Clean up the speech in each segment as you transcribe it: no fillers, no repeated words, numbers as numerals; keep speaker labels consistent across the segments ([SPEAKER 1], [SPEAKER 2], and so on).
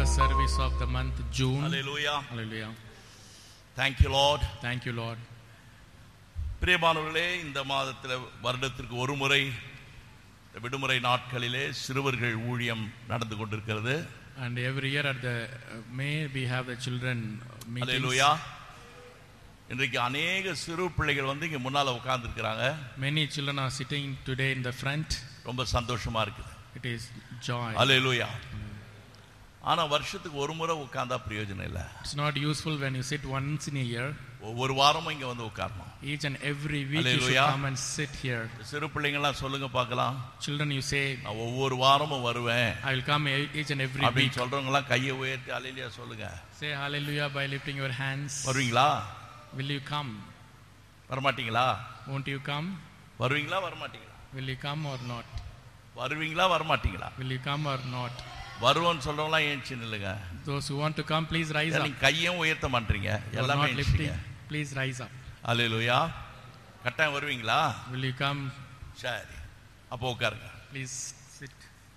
[SPEAKER 1] first service of the month June.
[SPEAKER 2] Hallelujah.
[SPEAKER 1] Hallelujah.
[SPEAKER 2] Thank you, Lord.
[SPEAKER 1] Thank you, Lord.
[SPEAKER 2] பிரியமானவர்களே, இந்த மாதத்தில் வருடத்திற்கு ஒரு முறை விடுமுறை நாட்களிலே சிறுவர்கள் ஊழியம் நடந்து கொண்டிருக்கிறது.
[SPEAKER 1] And every year at the May we have the children meetings.
[SPEAKER 2] Hallelujah. இன்றைக்கு அநேக சிறு பிள்ளைகள் வந்து இங்க முன்னால உட்கார்ந்து இருக்காங்க.
[SPEAKER 1] Many children are sitting today in the front.
[SPEAKER 2] ரொம்ப சந்தோஷமா இருக்குது.
[SPEAKER 1] It is joy.
[SPEAKER 2] Hallelujah. ஆனா வருஷத்துக்கு ஒரு முறை உட்கார்ந்தா பிரயோஜனம் இல்ல.
[SPEAKER 1] It's not useful when you sit once in a year.
[SPEAKER 2] ஒவ்வொரு வாரமும் இங்க வந்து உட்காரணும்.
[SPEAKER 1] Each and every week you should come and sit here.
[SPEAKER 2] சிறு பிள்ளைங்க எல்லாம் சொல்லுங்க பார்க்கலாம்.
[SPEAKER 1] Children, you say,
[SPEAKER 2] நான் ஒவ்வொரு வாரமும் வருவேன்.
[SPEAKER 1] I will come each and every
[SPEAKER 2] அப்படி
[SPEAKER 1] week.
[SPEAKER 2] சொல்றவங்க எல்லாம் கையை உயர்த்தி ஹalleluya சொல்லுங்க.
[SPEAKER 1] Say hallelujah by lifting your hands.
[SPEAKER 2] வருவீங்களா?
[SPEAKER 1] Will you come?
[SPEAKER 2] வரமாட்டீங்களா?
[SPEAKER 1] Won't you come?
[SPEAKER 2] வருவீங்களா வரமாட்டீங்களா?
[SPEAKER 1] Will you come or not?
[SPEAKER 2] வருவீங்களா வரமாட்டீங்களா?
[SPEAKER 1] Will you come or not?
[SPEAKER 2] வருவோன்னு சொல்றவங்களாம் ஏஞ்சி நில்லுங்க.
[SPEAKER 1] Those who want to come, please rise up.
[SPEAKER 2] நீங்க கையும் உயர்த்த மாட்டீங்க. எல்லாமே
[SPEAKER 1] lifting, please rise up.
[SPEAKER 2] ஹalleluya. கட்டாயம் வருவீங்களா?
[SPEAKER 1] Will you come?
[SPEAKER 2] சரி, அப்போ உட்காருங்க.
[SPEAKER 1] Please sit.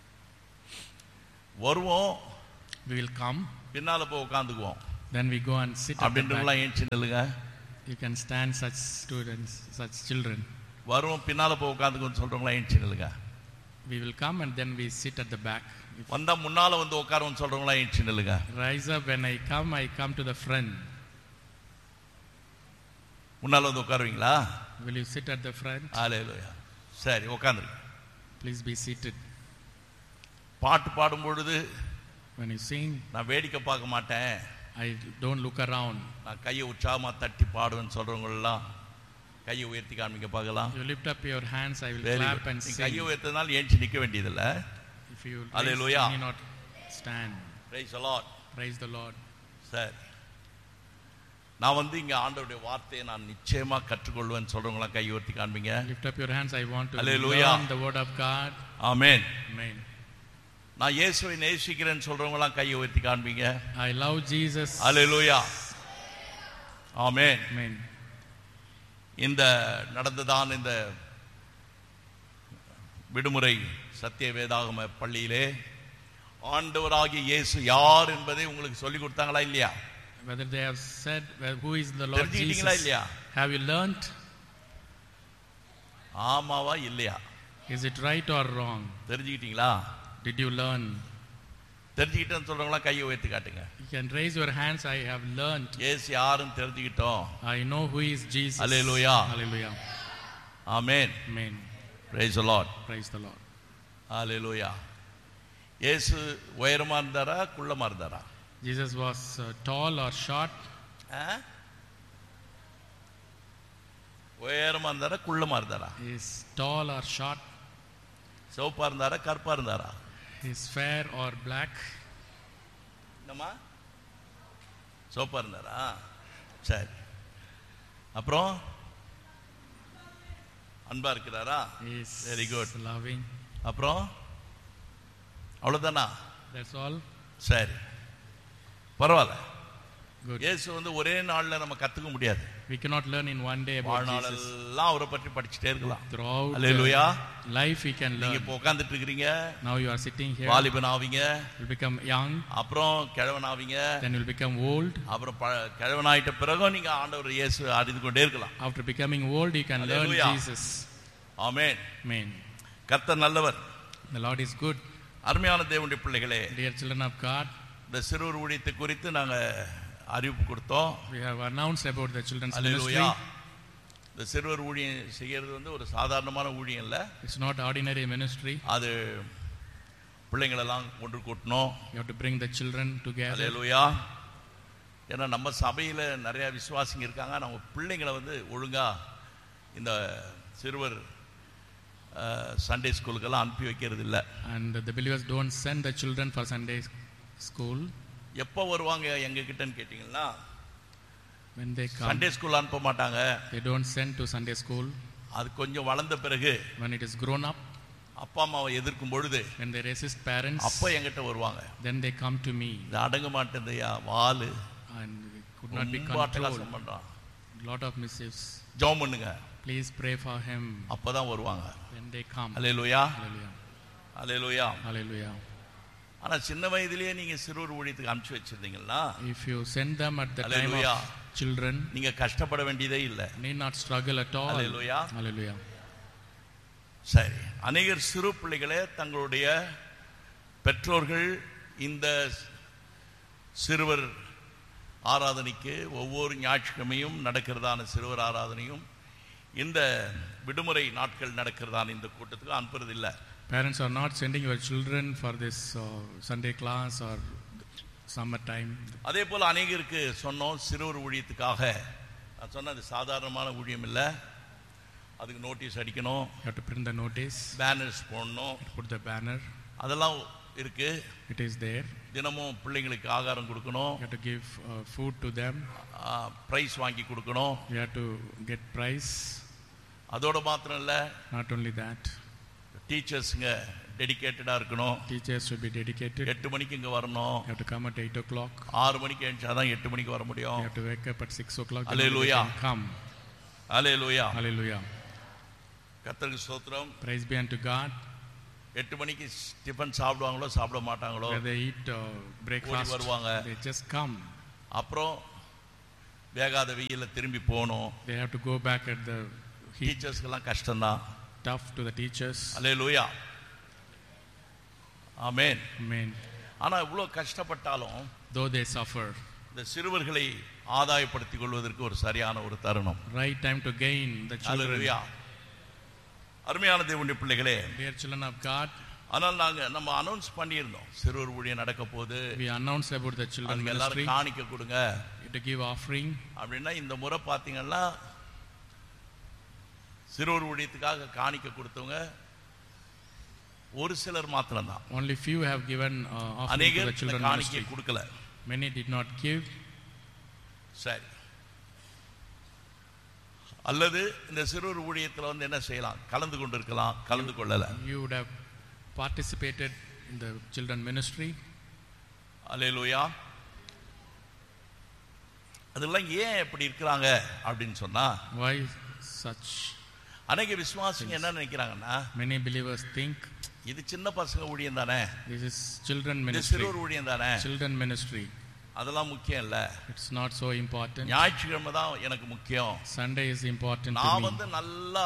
[SPEAKER 2] வருவோம்.
[SPEAKER 1] We will come.
[SPEAKER 2] பின்னால போய் உட்கார்ந்துக்குவோம்.
[SPEAKER 1] Then we go and sit at the
[SPEAKER 2] அப்படின்றவங்களாம்
[SPEAKER 1] back.
[SPEAKER 2] ஏஞ்சி நில்லுங்க.
[SPEAKER 1] You can stand such students, such children.
[SPEAKER 2] வருவோம் பின்னால போய் உட்கார்ந்துக்குன்னு சொல்றவங்களாம் ஏஞ்சி நில்லுங்க.
[SPEAKER 1] We will come and then we sit at the back.
[SPEAKER 2] வந்தா முன்னால வந்து உட்காருன்னு சொல்றவங்களாம் ஏஞ்சி நில்லுங்க.
[SPEAKER 1] Rise up. When I come to the front.
[SPEAKER 2] முன்னால வந்து உட்காருவீங்களா?
[SPEAKER 1] Will you sit at the front?
[SPEAKER 2] ஹalleluya. சரி, உட்கார்ந்துருங்க.
[SPEAKER 1] Please be seated.
[SPEAKER 2] பாட்டு பாடும் பொழுது
[SPEAKER 1] When you sing,
[SPEAKER 2] நான் வேடிக்கை பார்க்க மாட்டேன்.
[SPEAKER 1] I don't look around.
[SPEAKER 2] நான் கையை உற்சாகமா தட்டி பாடுவேன்னு சொல்றவங்க எல்லாம் கையை உயர்த்தி காமிக்க பார்க்கலாம்.
[SPEAKER 1] You lift up your hands, I will
[SPEAKER 2] Very
[SPEAKER 1] clap
[SPEAKER 2] good.
[SPEAKER 1] and
[SPEAKER 2] நீ
[SPEAKER 1] sing.
[SPEAKER 2] கையை உயர்த்தனால ஏஞ்சி நிக்க வேண்டியதில்ல.
[SPEAKER 1] If you raise,
[SPEAKER 2] Hallelujah.
[SPEAKER 1] you need not stand.
[SPEAKER 2] Praise the Lord.
[SPEAKER 1] Praise the Lord.
[SPEAKER 2] சரி, நான் வந்து இங்க ஆண்டவருடைய வார்த்தையை நான் நிச்சயமா கற்றுக்கொள்வேன்னு சொல்றவங்களாம் கையை உயர்த்தி காண்பீங்க.
[SPEAKER 1] Lift up your hands. I want to
[SPEAKER 2] Hallelujah.
[SPEAKER 1] learn the word of God.
[SPEAKER 2] Amen.
[SPEAKER 1] Amen.
[SPEAKER 2] நான் இயேசுவை நேசிக்கிறேன்னு சொல்றவங்களாம் கையை உயர்த்தி காண்பீங்க.
[SPEAKER 1] I love Jesus.
[SPEAKER 2] Hallelujah. Amen.
[SPEAKER 1] Amen.
[SPEAKER 2] இந்த நடந்ததான் இந்த விடுமுறை சத்திய வேதாகம பள்ளியிலே ஆண்டவராகிய இயேசு யார் என்பதை உங்களுக்கு சொல்லி கொடுத்தாங்களா இல்லையா?
[SPEAKER 1] Whether they have said who is the Lord
[SPEAKER 2] தெரிஞ்சுக்கிட்டீங்களா
[SPEAKER 1] Jesus.
[SPEAKER 2] இல்லையா?
[SPEAKER 1] Have you learnt?
[SPEAKER 2] ஆமாவா இல்லையா?
[SPEAKER 1] Is it right or wrong?
[SPEAKER 2] தெரிஞ்சுக்கிட்டீங்களா?
[SPEAKER 1] Did you learn?
[SPEAKER 2] தெரிஞ்சுக்கிட்டேன்னு சொல்றவங்களா கையை உயர்த்தி காட்டுங்க.
[SPEAKER 1] You can raise your hands. I have learnt.
[SPEAKER 2] இயேசு யாருன்னு தெரிஞ்சுக்கிட்டோம்.
[SPEAKER 1] I know who is Jesus.
[SPEAKER 2] Hallelujah.
[SPEAKER 1] Hallelujah.
[SPEAKER 2] Amen.
[SPEAKER 1] Amen.
[SPEAKER 2] Praise the Lord.
[SPEAKER 1] Praise the Lord.
[SPEAKER 2] Hallelujah. இயேசு உயரமா இருந்தாரா குள்ளமா இருந்தாரா?
[SPEAKER 1] Jesus was tall or short?
[SPEAKER 2] உயரமா இருந்தாரா குள்ளமா இருந்தாரா?
[SPEAKER 1] Is tall or short?
[SPEAKER 2] சிவப்பா இருந்தாரா கருப்பா இருந்தாரா?
[SPEAKER 1] Is fair or black?
[SPEAKER 2] என்னம்மா? சிவப்பா இருந்தாரா? சரி, அப்புறம் அன்பா இருக்கிறாரா?
[SPEAKER 1] Is
[SPEAKER 2] very good.
[SPEAKER 1] loving?
[SPEAKER 2] அப்புறம் அவ்வளவுதானா?
[SPEAKER 1] That's all?
[SPEAKER 2] சரி, பரவாயில்ல.
[SPEAKER 1] Good.
[SPEAKER 2] இயேசு வந்து ஒரே நாள்ல நம்ம கத்துக்க முடியாது.
[SPEAKER 1] We cannot learn in one day about Jesus.
[SPEAKER 2] வாழ்நாளெல்லாம் அவரை பற்றி படிச்சுட்டே இருக்கலாம்.
[SPEAKER 1] Throughout
[SPEAKER 2] hallelujah.
[SPEAKER 1] life we can
[SPEAKER 2] நீங்க
[SPEAKER 1] learn.
[SPEAKER 2] இப்போ உட்கார்ந்துட்டு இருக்கீங்க.
[SPEAKER 1] Now you are sitting here.
[SPEAKER 2] வாலிபன் ஆவீங்க.
[SPEAKER 1] You'll become young.
[SPEAKER 2] அப்புறம் கிழவன் ஆவீங்க.
[SPEAKER 1] Then you'll become old.
[SPEAKER 2] அப்புறம் கிழவனாயிட்ட பிறகும் நீங்க ஆண்டவர் இயேசு அறிந்து கொண்டே இருக்கலாம்.
[SPEAKER 1] After becoming old, you can learn
[SPEAKER 2] Hallelujah.
[SPEAKER 1] Jesus.
[SPEAKER 2] Amen.
[SPEAKER 1] Amen.
[SPEAKER 2] கர்த்தர் நல்லவர்.
[SPEAKER 1] The Lord is good.
[SPEAKER 2] அருமையான தேவனுடைய பிள்ளைகளே,
[SPEAKER 1] Dear children of God,
[SPEAKER 2] இந்த சிறுவர் ஊழியத்தை குறித்து நாங்க அறிவிப்பு கொடுத்தோம்.
[SPEAKER 1] we have announced about the children's
[SPEAKER 2] hallelujah.
[SPEAKER 1] ministry.
[SPEAKER 2] இந்த சிறுவர் ஊழியம் செய்யறது வந்து ஒரு சாதாரணமான ஊழியம் இல்ல.
[SPEAKER 1] It's not ordinary ministry.
[SPEAKER 2] அது பிள்ளைங்களெல்லாம் ஒன்று கூட்டணும்.
[SPEAKER 1] You have to bring the children together.
[SPEAKER 2] ஹalleluya. ஏன்னா நம்ம சபையில நிறைய விசுவாசிங்க இருக்காங்க. நம்ம பிள்ளைங்களை வந்து ஒழுங்கா இந்த சிறுவர் சண்டே ஸ்கூலுக்கெல்லாம் அனுப்பி வைக்கிறது இல்லை.
[SPEAKER 1] And the believers don't send the children for Sunday school.
[SPEAKER 2] எப்போ வருவாங்க எங்க கிட்டன்னு கேட்டீங்கன்னா,
[SPEAKER 1] When they come,
[SPEAKER 2] Sunday school அனுப்ப மாட்டாங்க.
[SPEAKER 1] they don't send to Sunday school.
[SPEAKER 2] அது கொஞ்சம் வளர்ந்த பிறகு
[SPEAKER 1] When it is grown up,
[SPEAKER 2] அப்பா அம்மாவை எதிர்க்கும் பொழுது
[SPEAKER 1] when they resist parents,
[SPEAKER 2] அப்போ என்கிட்ட வருவாங்க.
[SPEAKER 1] then they come to me.
[SPEAKER 2] இது அடங்க மாட்டேன்தையா வாலு
[SPEAKER 1] And we could not be
[SPEAKER 2] ரொம்ப அட்டகாசம்
[SPEAKER 1] controlled.
[SPEAKER 2] பண்றான்.
[SPEAKER 1] Lot of mischiefs.
[SPEAKER 2] ஜெபம் பண்ணுங்க.
[SPEAKER 1] Please pray for him.
[SPEAKER 2] அப்பதான் வருவாங்க.
[SPEAKER 1] When they come.
[SPEAKER 2] Hallelujah.
[SPEAKER 1] Hallelujah.
[SPEAKER 2] Hallelujah.
[SPEAKER 1] Hallelujah.
[SPEAKER 2] ஆனா சின்ன வயதிலேயே நீங்க சிறுவர் ஊழியத்துக்கு அனுப்பிச்சு வச்சிருந்தீங்கன்னா,
[SPEAKER 1] if you send them at the time
[SPEAKER 2] Hallelujah.
[SPEAKER 1] of children,
[SPEAKER 2] நீங்க கஷ்டப்பட வேண்டியதே இல்லை.
[SPEAKER 1] need not struggle at all.
[SPEAKER 2] Hallelujah.
[SPEAKER 1] Hallelujah.
[SPEAKER 2] சரி, அநேகர் சிறு பிள்ளைகளே தங்களுடைய பெற்றோர்கள் இந்த சிறுவர் ஆராதனைக்கு ஒவ்வொரு ஞாயிற்றுக்கிழமையும் நடக்கிறதான சிறுவர் ஆராதனையும் இந்த விடுமுறை நாட்கள் நடக்கிறதான இந்த கூட்டத்துக்கு அனுப்புறதில்லை.
[SPEAKER 1] Parents are not sending your children for this Sunday class or summer time.
[SPEAKER 2] அதே போல அநேகருக்கு சொன்னோம் சிறுவர் ஊழியத்துக்காக. நான் சொன்னது சாதாரணமான ஊழியம் இல்லை, அதுக்கு நோட்டீஸ் அடிக்கணும்,
[SPEAKER 1] You have to print the notice,
[SPEAKER 2] banners போடணும்,
[SPEAKER 1] put the banner,
[SPEAKER 2] அதெல்லாம் இருக்கு.
[SPEAKER 1] it is there.
[SPEAKER 2] தினமும் பிள்ளைங்களுக்கு ஆகாரம் கொடுக்கணும்,
[SPEAKER 1] You have to give food to them,
[SPEAKER 2] price வாங்கி கொடுக்கணும்.
[SPEAKER 1] you have to get prize.
[SPEAKER 2] அதோட மாத்திரம் இல்லை,
[SPEAKER 1] Not only that,
[SPEAKER 2] டீச்சர்ஸுங்க டெடிகேட்டடாக இருக்கணும்.
[SPEAKER 1] teachers should be dedicated.
[SPEAKER 2] 8 மணிக்கு இங்கே வரணும்,
[SPEAKER 1] You have to come at 8 o'clock.
[SPEAKER 2] 6 மணிக்கு எழுந்தாதான் 8 மணிக்கு வர முடியும்.
[SPEAKER 1] You have to wake up at 6 o'clock.
[SPEAKER 2] Hallelujah.
[SPEAKER 1] Come.
[SPEAKER 2] Hallelujah.
[SPEAKER 1] Hallelujah.
[SPEAKER 2] கர்த்தருக்கு ஸ்தோத்திரம்.
[SPEAKER 1] Praise be unto God.
[SPEAKER 2] 8 மணிக்கு டிஃபன் சாப்பிடுவாங்களோ சாப்பிட மாட்டாங்களோ,
[SPEAKER 1] Whether they eat breakfast,
[SPEAKER 2] வருவாங்க.
[SPEAKER 1] they just come.
[SPEAKER 2] அப்புறம் வேகாத வெயில திரும்பி போகணும்.
[SPEAKER 1] They have to go back at the heat.
[SPEAKER 2] டீச்சர்ஸ்க்கெல்லாம் கஷ்டம்தான்.
[SPEAKER 1] Tough to the teachers.
[SPEAKER 2] Hallelujah. Amen.
[SPEAKER 1] Amen.
[SPEAKER 2] ஆனா இவ்வளோ கஷ்டப்பட்டாலும்
[SPEAKER 1] Though they suffer,
[SPEAKER 2] இந்த சிறுவர்களை ஆதாயப்படுத்திக் கொள்வதற்கு ஒரு சரியான ஒரு தருணம்.
[SPEAKER 1] right time to gain the children.
[SPEAKER 2] அல்லேலூயா. அருமையான தேவனுடைய பிள்ளைகளே,
[SPEAKER 1] Dear children of God,
[SPEAKER 2] ஆனால் நம்ம அனௌன்ஸ் பண்ணியிருந்தோம் சிறுவர் ஊழியம் நடக்க போது,
[SPEAKER 1] we announced about the children
[SPEAKER 2] அதுக்கு
[SPEAKER 1] ministry.
[SPEAKER 2] எல்லாரும் காணிக்க கொடுங்க
[SPEAKER 1] To give offering.
[SPEAKER 2] அப்படின்னா இந்த முறை பார்த்தீங்கன்னா சிறுவர் ஊழியத்துக்காக காணிக்க கொடுத்தவங்க ஒரு சிலர் மாத்திரம்தான்.
[SPEAKER 1] Only few have given offering to
[SPEAKER 2] அநேகர்
[SPEAKER 1] the children
[SPEAKER 2] காணிக்க
[SPEAKER 1] ministry.
[SPEAKER 2] கொடுக்கல.
[SPEAKER 1] Many did not give.
[SPEAKER 2] சரி, அல்லது இந்த சிறுவர் ஊழியத்தில் வந்து என்ன செய்யலாம், கலந்து கொண்டு இருக்கலாம், கலந்து கொள்ளல.
[SPEAKER 1] You would have participated in the children ministry.
[SPEAKER 2] அல்லேலூயா. அதெல்லாம் ஏன் எப்படி இருக்கிறாங்க அப்படின்னு சொன்னா,
[SPEAKER 1] Why such?
[SPEAKER 2] அநேக விசுவாசிங்க என்ன நினைக்கிறாங்கன்னா,
[SPEAKER 1] Many believers think
[SPEAKER 2] இது சின்ன பசங்க ஊழியம் தானே,
[SPEAKER 1] this is children
[SPEAKER 2] இது
[SPEAKER 1] ministry.
[SPEAKER 2] சிறுவர் ஊழியம் தானே,
[SPEAKER 1] Children ministry.
[SPEAKER 2] அதெல்லாம் முக்கியம் இல்ல,
[SPEAKER 1] It's not so important.
[SPEAKER 2] ஞாயிற்றுக்கிழமை தான் எனக்கு முக்கியம்.
[SPEAKER 1] Sunday is important
[SPEAKER 2] நான்
[SPEAKER 1] to me.
[SPEAKER 2] வந்து நல்லா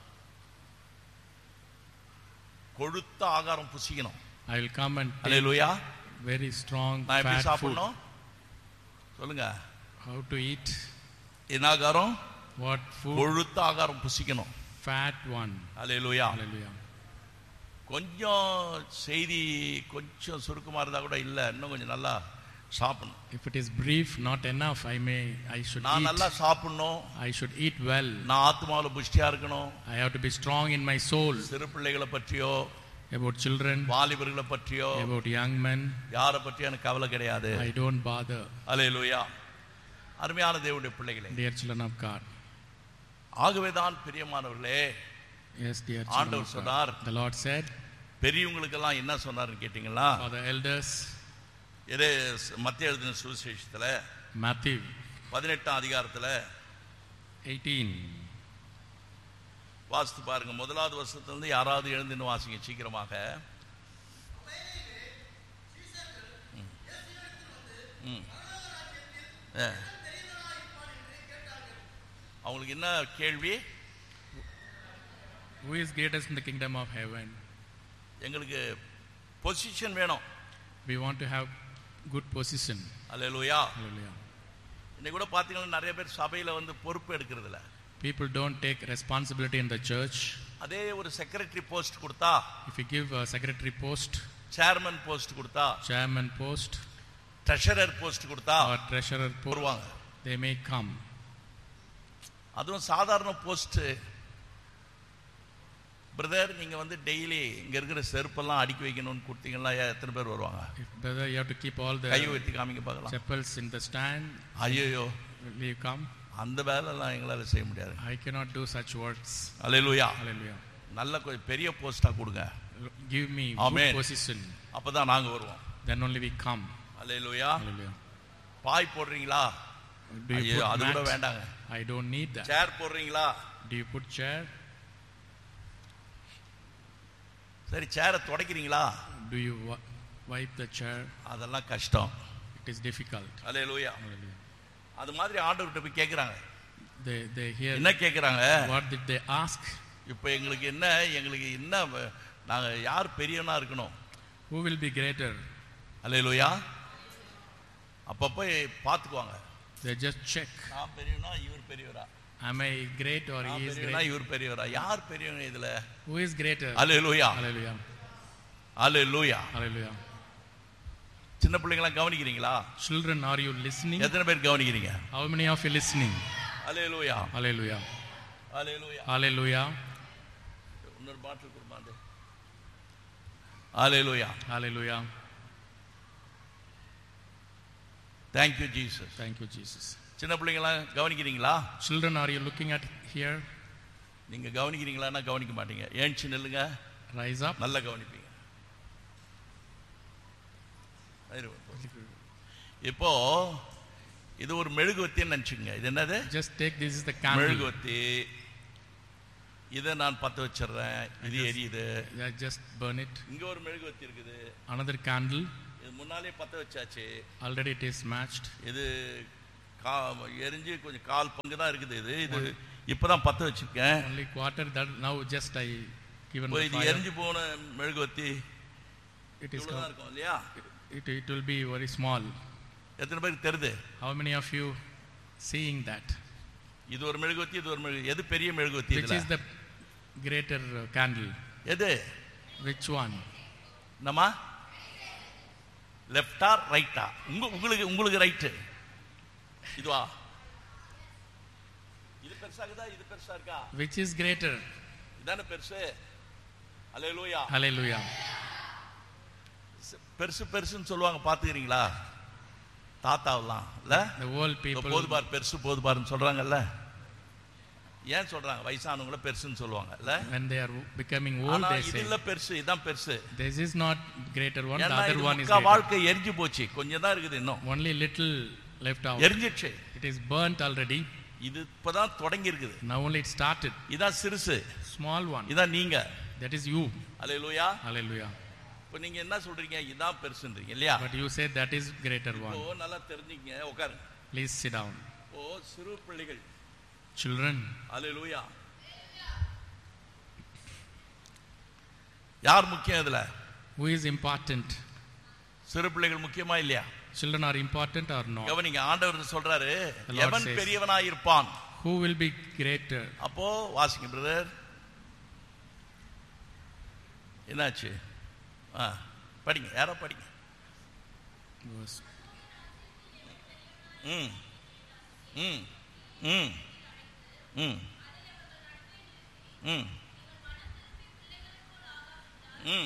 [SPEAKER 2] கொழுத்த ஆகாரம் புசிக்கணும்.
[SPEAKER 1] I will come and take
[SPEAKER 2] hallelujah.
[SPEAKER 1] very strong
[SPEAKER 2] நான் எப்படி
[SPEAKER 1] fat food.
[SPEAKER 2] சாப்பிடணும் சொல்லுங்க.
[SPEAKER 1] How to eat?
[SPEAKER 2] என்ன ஆகாரம்?
[SPEAKER 1] What food?
[SPEAKER 2] கொழுத்த ஆகாரம் புசிக்கணும்.
[SPEAKER 1] Fat one.
[SPEAKER 2] அல்லேலூயா.
[SPEAKER 1] Hallelujah.
[SPEAKER 2] கொஞ்சம் செய்தி கொஞ்சம் சுருக்கமா இருந்தா கூட இல்ல, இன்னும் கொஞ்சம் நல்லா சாப்பிடணும்.
[SPEAKER 1] If it is brief, not enough, I should
[SPEAKER 2] நான்
[SPEAKER 1] eat.
[SPEAKER 2] நல்லா சாப்பிடணும்.
[SPEAKER 1] I should eat well.
[SPEAKER 2] நான் ஆத்மாவுல புஷ்டியா இருக்கணும்.
[SPEAKER 1] I have to be strong in my soul.
[SPEAKER 2] சிறு பிள்ளைகளை பற்றியோ,
[SPEAKER 1] About children,
[SPEAKER 2] வாலிபர்களை பற்றியோ,
[SPEAKER 1] about young men,
[SPEAKER 2] யாரை பற்றியும் எனக்கு கவலை கிடையாது.
[SPEAKER 1] I don't bother.
[SPEAKER 2] அல்லேலூயா. அருமையான தேவனுடைய பிள்ளைகளே,
[SPEAKER 1] Dear children of God.
[SPEAKER 2] ஆகவேதான் பிரியமானவர்களே,
[SPEAKER 1] Yes, dear children
[SPEAKER 2] ஆண்டவர்
[SPEAKER 1] of God.
[SPEAKER 2] சொன்னார்,
[SPEAKER 1] The Lord said,
[SPEAKER 2] பெரியவங்களுக்கெல்லாம் என்ன சொன்னார்னு கேட்டீங்களா?
[SPEAKER 1] for the elders,
[SPEAKER 2] இதே மத்திய எழுதின சுவிசேஷத்துல
[SPEAKER 1] Matthew
[SPEAKER 2] 18ஆம் அதிகாரத்துல
[SPEAKER 1] 18.
[SPEAKER 2] வாசித்து பாருங்க. முதலாவது வருஷத்திலிருந்து யாராவது எழுந்துன்னு வாசிங்க சீக்கிரமாக. அவங்களுக்கு என்ன கேள்வி?
[SPEAKER 1] Who is greatest in the kingdom of heaven?
[SPEAKER 2] எங்களுக்கு பொசிஷன் வேணும்.
[SPEAKER 1] We want to have good position.
[SPEAKER 2] Hallelujah.
[SPEAKER 1] Hallelujah.
[SPEAKER 2] இன்னைக்கு கூட பாத்தீங்கன்னா நிறைய பேர் சபையில வந்து பொறுப்பு எடுக்கிறது இல்ல.
[SPEAKER 1] People don't take responsibility in the church.
[SPEAKER 2] அதே ஒரு செக்ரட்டரி போஸ்ட் கொடுத்தா,
[SPEAKER 1] If you give a secretary post,
[SPEAKER 2] chairman post கொடுத்தா,
[SPEAKER 1] chairman post,
[SPEAKER 2] ட்ரெஷரர் போஸ்ட் கொடுத்தா
[SPEAKER 1] or treasurer post,
[SPEAKER 2] வருவாங்க.
[SPEAKER 1] they may come.
[SPEAKER 2] அதுவும் சாதாரண போஸ்ட். பிரதர் நீங்க வந்து டெய்லி இங்க இருக்கிற செருப்பெல்லாம் அடுக்கி வைக்கணும்னு கொடுத்தீங்கன்னா எத்தனை பேர் வருவாங்க?
[SPEAKER 1] If brother, you have to keep all
[SPEAKER 2] guy
[SPEAKER 1] the
[SPEAKER 2] வைத்து காமிங்க பார்க்கலாம்.
[SPEAKER 1] chapels in the stand,
[SPEAKER 2] ஐயோ,
[SPEAKER 1] will you come?
[SPEAKER 2] அந்த வேலைலாம் எங்களால செய்ய முடியாது.
[SPEAKER 1] I cannot do such works.
[SPEAKER 2] Hallelujah.
[SPEAKER 1] Hallelujah.
[SPEAKER 2] நல்ல கொஞ்சம் பெரிய போஸ்டா கொடுங்க.
[SPEAKER 1] Give me
[SPEAKER 2] Amen.
[SPEAKER 1] good position.
[SPEAKER 2] அப்பதான் நாங்க வருவோம்.
[SPEAKER 1] Then only we come.
[SPEAKER 2] Hallelujah.
[SPEAKER 1] Hallelujah.
[SPEAKER 2] பாய் போடுறீங்களா?
[SPEAKER 1] Do you
[SPEAKER 2] ஐயோ,
[SPEAKER 1] put
[SPEAKER 2] அது கூட
[SPEAKER 1] mat?
[SPEAKER 2] வேண்டாங்க.
[SPEAKER 1] I don't need that.
[SPEAKER 2] சேர் போடுறீங்களா?
[SPEAKER 1] Do you put chair?
[SPEAKER 2] சரி, சேரை துடைக்கிறீங்களா?
[SPEAKER 1] Do you wipe the chair.
[SPEAKER 2] அதெல்லாம் கஷ்டம்.
[SPEAKER 1] It is difficult.
[SPEAKER 2] Hallelujah.
[SPEAKER 1] Hallelujah.
[SPEAKER 2] அது மாதிரி ஆண்டவர்கிட்ட போய் கேட்குறாங்க.
[SPEAKER 1] They hear.
[SPEAKER 2] என்ன கேட்குறாங்க?
[SPEAKER 1] What did they ask?
[SPEAKER 2] இப்போ எங்களுக்கு என்ன நாங்கள் யார் பெரியவனா இருக்கணும்?
[SPEAKER 1] Who will be greater?
[SPEAKER 2] அல்லேலூயா. அப்பப்போ பார்த்துக்குவாங்க.
[SPEAKER 1] They just check.
[SPEAKER 2] நான் பெரியவனா இவர் பெரியவரா?
[SPEAKER 1] Am I great or he is great?
[SPEAKER 2] இவர் பெரியவரா? யார் பெரியவங்க இதுல?
[SPEAKER 1] Who is greater?
[SPEAKER 2] Hallelujah.
[SPEAKER 1] Hallelujah.
[SPEAKER 2] Hallelujah.
[SPEAKER 1] Hallelujah.
[SPEAKER 2] சின்ன பிள்ளைங்களாம் கவனிக்கிறீங்களா?
[SPEAKER 1] Children, are you listening?
[SPEAKER 2] எத்தனை பேர் கவனிக்கிறீங்க?
[SPEAKER 1] How many of you listening?
[SPEAKER 2] Hallelujah.
[SPEAKER 1] Hallelujah.
[SPEAKER 2] Hallelujah.
[SPEAKER 1] Hallelujah.
[SPEAKER 2] இன்னொரு பாட்டில் கொடுப்பாங்க. அல்லேலூயா.
[SPEAKER 1] Hallelujah.
[SPEAKER 2] Thank you Jesus.
[SPEAKER 1] Thank you Jesus.
[SPEAKER 2] சின்ன பிள்ளைங்களாம் கவனிக்கிறீங்களா?
[SPEAKER 1] Children, are you looking at here?
[SPEAKER 2] நீங்க கவனிக்கிறீங்களான்னா கவனிக்க மாட்டீங்க. ஏன்ச்சு நில்லுங்க.
[SPEAKER 1] Rise up.
[SPEAKER 2] நல்லா கவனிப்பீங்க. இப்போ இது ஒரு மெழுகுவத்தின்னு நினைச்சுங்க. இது என்னது?
[SPEAKER 1] Just take, this is the candle.
[SPEAKER 2] மெழுகுவத்தி. இதை நான் பற்ற வச்சிடுறேன். இது எரியுது.
[SPEAKER 1] Just burn it.
[SPEAKER 2] இங்க ஒரு மெழுகுவத்தி இருக்குது.
[SPEAKER 1] Another candle.
[SPEAKER 2] இது முன்னாலே பற்ற வச்சாச்சு.
[SPEAKER 1] Already it is matched.
[SPEAKER 2] இது எரிஞ்சு கொஞ்சம் கால் பங்கு தான் இருக்குது. இது இப்பதான் பற்ற வச்சிருக்கேன்.
[SPEAKER 1] Only quarter that now just I given the
[SPEAKER 2] இது
[SPEAKER 1] fire.
[SPEAKER 2] எரிஞ்சு போன மெழுகுவத்தி
[SPEAKER 1] It is
[SPEAKER 2] இருக்கும் இல்லையா?
[SPEAKER 1] it will be very small.
[SPEAKER 2] எத்தனை பேருக்கு தெரியுது?
[SPEAKER 1] How many of you seeing that?
[SPEAKER 2] இது ஒரு மெழுகுவத்தி, இது ஒரு மெழுகு. எது பெரிய மெழுகுவத்தி?
[SPEAKER 1] Which is the greater candle?
[SPEAKER 2] எது?
[SPEAKER 1] Which one?
[SPEAKER 2] நம்ம லெஃப்டா ரைட்டா? உங்களுக்கு ரைட். இதுவா? இது பெருசாகுதா இது பெருசா இருக்கா?
[SPEAKER 1] Which is greater?
[SPEAKER 2] இதானே பெருசு. அல்லேலூயா.
[SPEAKER 1] Hallelujah.
[SPEAKER 2] பெருசு பெருசுன்னு சொல்லுவாங்க, பாத்துக்கிறீங்களா? தாத்தாவெல்லாம் இல்ல,
[SPEAKER 1] the old people
[SPEAKER 2] போதுபார் பெருசு போதுபார்னு சொல்றாங்கல்ல. ஏன் சொல்றாங்க? வயசானவங்கள பெருசுன்னு சொல்லுவாங்க இல்ல.
[SPEAKER 1] when they are becoming old they say
[SPEAKER 2] இது இல்ல பெருசு, இதான் பெருசு.
[SPEAKER 1] this is not greater one, the other one is
[SPEAKER 2] greater. வாழ்க்கை எரிஞ்சு போச்சு, கொஞ்சம் தான் இருக்குது இன்னும்.
[SPEAKER 1] only little left out.
[SPEAKER 2] எரிஞ்சிச்சு.
[SPEAKER 1] it is burnt already.
[SPEAKER 2] இது இப்பதான் தொடங்கி இருக்குது.
[SPEAKER 1] now only it started.
[SPEAKER 2] இதான் சிறுசு,
[SPEAKER 1] small one.
[SPEAKER 2] இதான் நீங்க.
[SPEAKER 1] that is you.
[SPEAKER 2] Hallelujah.
[SPEAKER 1] Hallelujah.
[SPEAKER 2] இப்போ நீங்க என்ன சொல்றீங்க? இதான் பெருசுன்றீங்க இல்லையா?
[SPEAKER 1] but you say that is greater one.
[SPEAKER 2] ஓ நல்லா தெரிஞ்சுங்க. உட்காருங்க.
[SPEAKER 1] please sit down.
[SPEAKER 2] ஓ சிறு பிள்ளைகள்.
[SPEAKER 1] children.
[SPEAKER 2] அல்லேலூயா. யார் முக்கியம் இதுல?
[SPEAKER 1] who is important?
[SPEAKER 2] சிறு பிள்ளைகள் முக்கியமா இல்லையா?
[SPEAKER 1] children are important or not?
[SPEAKER 2] கவனிங்க, ஆண்டவர் சொல்றாரு எவன் பெரியவனாய் இருப்பான்?
[SPEAKER 1] who will be greater?
[SPEAKER 2] அப்போ வாசிங்க பிரதர். என்னாச்சு? படிங்க, யாரோ படிங்க. ம் ம் ம் ம் ம் ம்.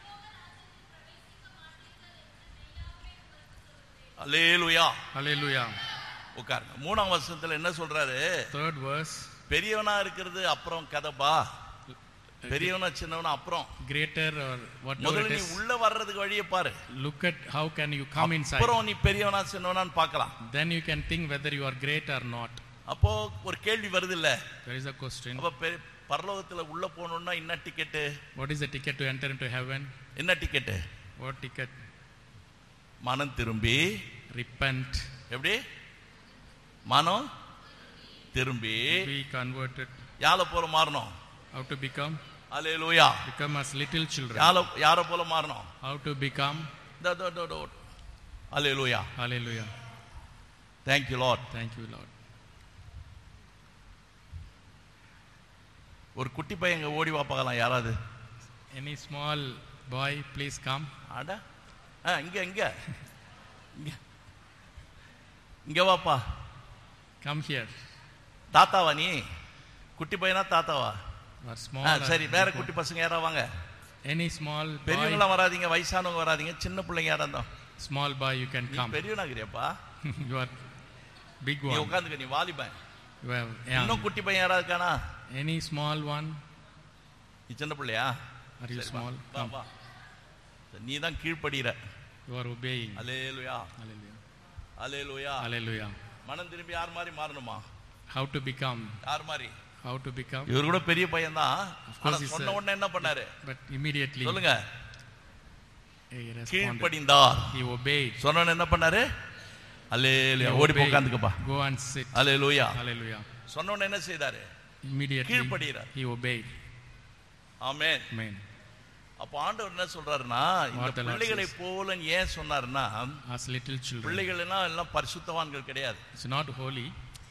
[SPEAKER 2] அல்லேலூயா.
[SPEAKER 1] Hallelujah.
[SPEAKER 2] உட்காருங்க. 3ஆம் வசனத்துல என்ன சொல்றாரு?
[SPEAKER 1] third verse.
[SPEAKER 2] பெரியவனா இருக்கிறது அப்புறம் கதப்பா, பெரியவனா சின்னவனா அப்புறம்.
[SPEAKER 1] greater or whatever
[SPEAKER 2] முதல்ல
[SPEAKER 1] it
[SPEAKER 2] நீ
[SPEAKER 1] is.
[SPEAKER 2] உள்ள வர்றதுக்கு வழியை பாரு.
[SPEAKER 1] look at how can you come inside.
[SPEAKER 2] அப்புறம் நீ பெரியவனா சின்னவனான்னு பார்க்கலாம்.
[SPEAKER 1] then you can think whether you are great or not.
[SPEAKER 2] அப்போ ஒரு கேள்வி வருது இல்ல?
[SPEAKER 1] there is a question.
[SPEAKER 2] அப்ப பரலோகத்துல உள்ள போகணும்னா என்ன ticket?
[SPEAKER 1] what is the ticket to enter into heaven?
[SPEAKER 2] என்ன டிக்கெட்?
[SPEAKER 1] what ticket?
[SPEAKER 2] மனம் திரும்பி.
[SPEAKER 1] repent.
[SPEAKER 2] எப்படி? மனம் திரும்பி
[SPEAKER 1] be converted.
[SPEAKER 2] யார போல மாறணும்?
[SPEAKER 1] how to become?
[SPEAKER 2] Hallelujah.
[SPEAKER 1] become as little children.
[SPEAKER 2] யார போல மாறணும்?
[SPEAKER 1] how to become?
[SPEAKER 2] Hallelujah.
[SPEAKER 1] Hallelujah.
[SPEAKER 2] thank you lord.
[SPEAKER 1] thank you lord.
[SPEAKER 2] ஒரு குட்டி பையன் ஓடி வா பார்க்கலாம் யாராவது.
[SPEAKER 1] any small boy please come.
[SPEAKER 2] அட இங்க இங்க இங்க வாப்பா.
[SPEAKER 1] come here.
[SPEAKER 2] தாத்தாவா நீ? குட்டி பையனா தாத்தாவா?
[SPEAKER 1] or small.
[SPEAKER 2] சரி, வேற குட்டி பசங்க யாரா வாங்க.
[SPEAKER 1] any small boy.
[SPEAKER 2] பெரியவங்க வராதீங்க, வயசானவங்க வராதீங்க, சின்ன பிள்ளைங்க யாரா இருந்தா.
[SPEAKER 1] small boy you can come.
[SPEAKER 2] பெரியவனாகிறியாப்பா?
[SPEAKER 1] you are big
[SPEAKER 2] நீ
[SPEAKER 1] one.
[SPEAKER 2] உட்கார்ந்துக்க, நீ வாலிபன்.
[SPEAKER 1] you are young.
[SPEAKER 2] இன்னும் குட்டி பையன் யாரா இருக்கானா?
[SPEAKER 1] any small one?
[SPEAKER 2] நீ சின்ன பிள்ளையா?
[SPEAKER 1] are you small?
[SPEAKER 2] வா
[SPEAKER 1] come.
[SPEAKER 2] வா. நீ தான் கீழ்ப்படிற.
[SPEAKER 1] you are obeying.
[SPEAKER 2] Hallelujah.
[SPEAKER 1] hallelujah.
[SPEAKER 2] Hallelujah.
[SPEAKER 1] hallelujah.
[SPEAKER 2] மனம் திரும்பி யார் மாதிரி மாறணுமா?
[SPEAKER 1] how to become?
[SPEAKER 2] யார் மாதிரி?
[SPEAKER 1] how to become?
[SPEAKER 2] இவர் கூட பெரிய பையன் தான்.
[SPEAKER 1] Of course
[SPEAKER 2] சொன்ன உடனே என்ன பண்ணாரு?
[SPEAKER 1] but immediately.
[SPEAKER 2] சொல்லுங்க.
[SPEAKER 1] He responded.
[SPEAKER 2] கீழ்ப்படிந்தார்.
[SPEAKER 1] He obeyed.
[SPEAKER 2] சொன்னவன் என்ன பண்ணாரு? அல்லேலூயா. ஓடி போய் உட்கார்ந்துக்கப்பா.
[SPEAKER 1] Go and sit.
[SPEAKER 2] Hallelujah.
[SPEAKER 1] Hallelujah.
[SPEAKER 2] சொன்னவன் என்ன செய்தாரு?
[SPEAKER 1] Immediately
[SPEAKER 2] கீழ்ப்படிறார்.
[SPEAKER 1] he obeyed.
[SPEAKER 2] Amen.
[SPEAKER 1] Amen.
[SPEAKER 2] அப்ப ஆண்டவர் என்ன சொல்றாருன்னா, இந்த
[SPEAKER 1] What the Lord
[SPEAKER 2] பிள்ளைகளை
[SPEAKER 1] says.
[SPEAKER 2] போலன்னு ஏன் சொன்னாருன்னா,
[SPEAKER 1] As little children.
[SPEAKER 2] பிள்ளைகள்னா எல்லாம் பரிசுத்தவான்கள் கிடையாது.
[SPEAKER 1] It's not holy.